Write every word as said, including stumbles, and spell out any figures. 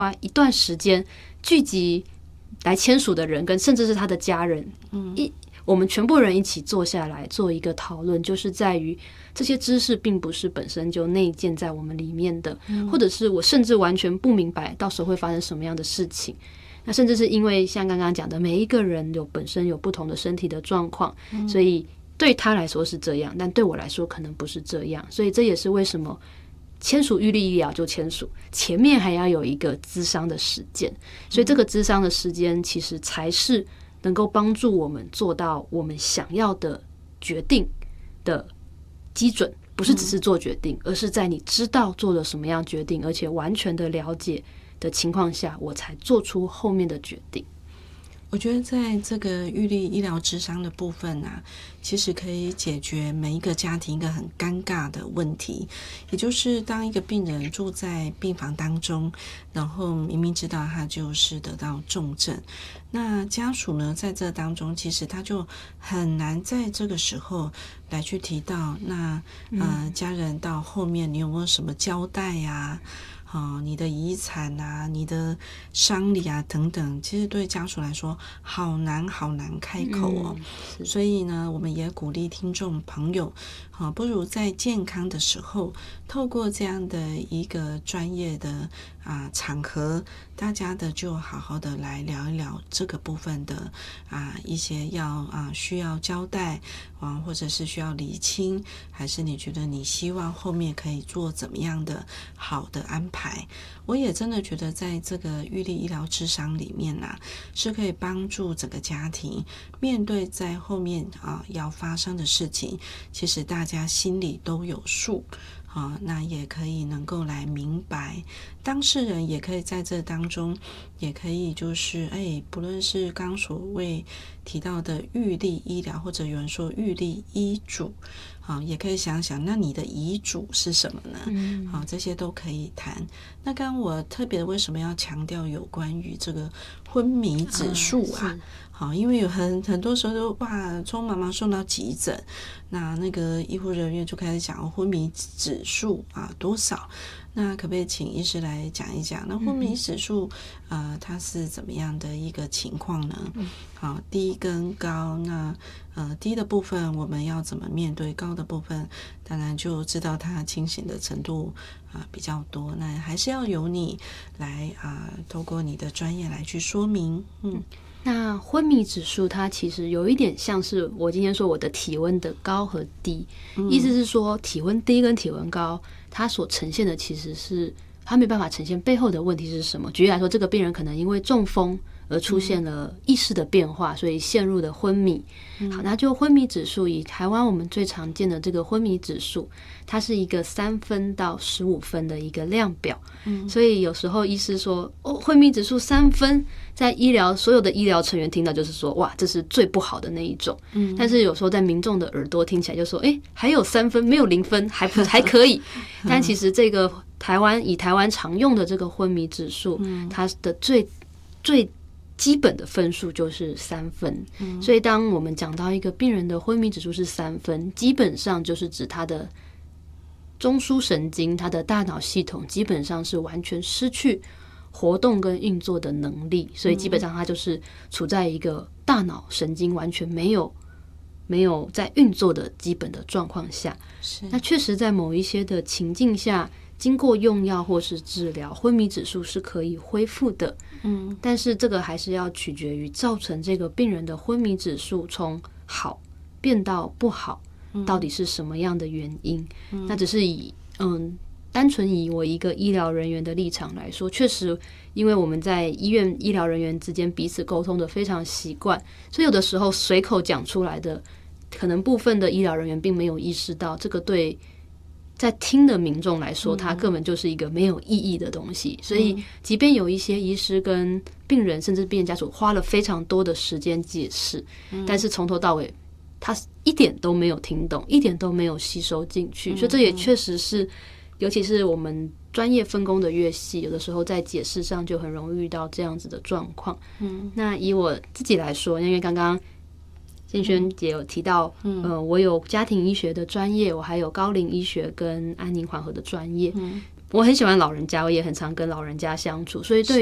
花一段时间聚集来签署的人跟甚至是他的家人，嗯，一我们全部人一起坐下来做一个讨论，就是在于这些知识并不是本身就内建在我们里面的，嗯，或者是我甚至完全不明白到时候会发生什么样的事情。那甚至是因为像刚刚讲的，每一个人有本身有不同的身体的状况，嗯，所以对他来说是这样，但对我来说可能不是这样。所以这也是为什么签署预立医疗就签署，前面还要有一个咨商的时间，所以这个咨商的时间其实才是能够帮助我们做到我们想要的决定的基准，不是只是做决定，而是在你知道做了什么样决定，而且完全的了解的情况下，我才做出后面的决定。 我觉得在这个预立医疗咨商的部分啊，其实可以解决每一个家庭一个很尴尬的问题，也就是当一个病人住在病房当中，然后明明知道他就是得到重症，那家属呢在这当中其实他就很难在这个时候来去提到那呃家人到后面你有没有什么交代呀、啊哦，你的遗产啊，你的丧礼啊等等，其实对家属来说好难好难开口哦。嗯、所以呢，我们也鼓励听众朋友，啊、哦，不如在健康的时候，透过这样的一个专业的啊场合，大家的就好好的来聊一聊这个部分的啊一些要啊需要交代啊，或者是需要厘清，还是你觉得你希望后面可以做怎么样的好的安排。我也真的觉得在这个预立医疗咨商里面啊，是可以帮助整个家庭面对在后面啊要发生的事情，其实大家心里都有数啊，那也可以能够来明白，当事人也可以在这当中，也可以就是哎，不论是刚所谓提到的预立医疗，或者有人说预立医嘱，啊，也可以想想，那你的遗嘱是什么呢？嗯，好，这些都可以谈。那刚刚我特别为什么要强调有关于这个昏迷指数啊？好，因为有很很多时候都哇，匆忙忙送到急诊，那那个医护人员就开始讲昏迷指数啊多少。那可不可以请医师来讲一讲，那昏迷指数、嗯、呃，它是怎么样的一个情况呢？嗯、好，低跟高，那呃低的部分我们要怎么面对？高的部分当然就知道它清醒的程度啊、呃、比较多，那还是要由你来啊、呃，透过你的专业来去说明。嗯， 那昏迷指数它其实有一点像是我今天说我的体温的高和低，嗯、意思是说体温低跟体温高，它所呈现的其实是它没办法呈现背后的问题是什么。举例来说，这个病人可能因为中风而出现了意识的变化，所以陷入了昏迷。好，那就昏迷指数，以台湾我们最常见的这个昏迷指数，它是一个三分到十五分的一个量表。嗯，所以有时候医师说哦，昏迷指数三分，在医疗所有的医疗成员听到就是说哇，这是最不好的那一种。嗯，但是有时候在民众的耳朵听起来就说，哎，还有三分，没有零分，还不还可以。但其实这个台湾以台湾常用的这个昏迷指数，嗯、它的最最基本的分数就是三分，嗯、所以当我们讲到一个病人的昏迷指数是三分，基本上就是指他的中枢神经，他的大脑系统基本上是完全失去活动跟运作的能力，所以基本上他就是处在一个大脑神经完全没有没有在运作的基本的状况下。那确实在某一些的情境下，经过用药或是治疗，昏迷指数是可以恢复的。嗯，但是这个还是要取决于造成这个病人的昏迷指数从好变到不好，到底是什么样的原因。嗯、那只是以嗯单纯以我一个医疗人员的立场来说，确实因为我们在医院医疗人员之间彼此沟通的非常习惯，所以有的时候随口讲出来的，可能部分的医疗人员并没有意识到这个对在听的民众来说，它根本就是一个没有意义的东西。所以即便有一些医师跟病人甚至病人家属花了非常多的时间解释，但是从头到尾他一点都没有听懂，一点都没有吸收进去。所以这也确实是，尤其是我们专业分工的越细，有的时候在解释上就很容易遇到这样子的状况。嗯，那以我自己来说，因为刚刚建轩姐有提到，嗯、呃，我有家庭医学的专业，我还有高龄医学跟安宁缓和的专业。嗯、 我很喜欢老人家，我也很常跟老人家相处，所以对